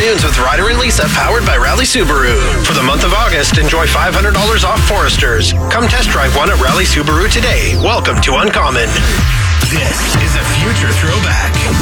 afternoons with Ryder and Lisa, powered by Rally Subaru. For the month of August, enjoy $500 off Foresters. Come test drive one at Rally Subaru today. Welcome to Uncommon. This is a future throwback.